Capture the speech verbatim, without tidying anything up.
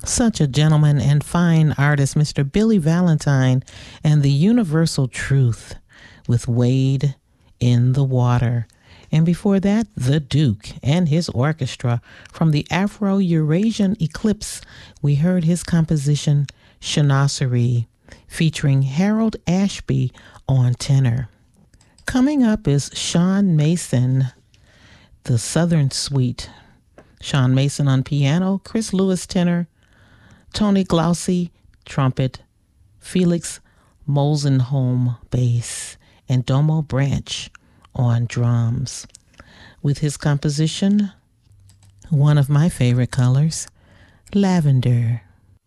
Such a gentleman and fine artist, Mister Billy Valentine, and the Universal Truth with Wade in the Water. And before that, The Duke and his orchestra. From the Afro-Eurasian Eclipse, we heard his composition, Chanasserie, featuring Harold Ashby on tenor. Coming up is Sean Mason, the Southern Suite. Sean Mason on piano, Chris Lewis tenor, Tony Glaucy trumpet, Felix Molzenholm bass, and Domo Branch on drums. With his composition, one of my favorite colors, Lavender.